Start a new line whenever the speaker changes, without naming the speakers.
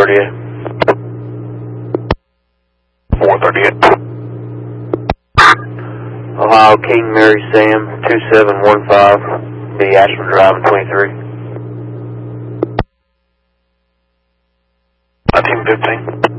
438.
438.
Ohio King Mary Sam 2715, be Ashland Drive in 23.
1915.